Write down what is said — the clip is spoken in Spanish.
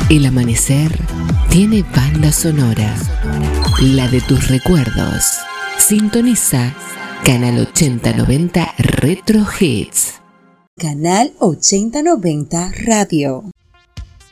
El amanecer tiene banda sonora, la de tus recuerdos. Sintoniza Canal 8090 Retro Hits. Canal 8090 Radio.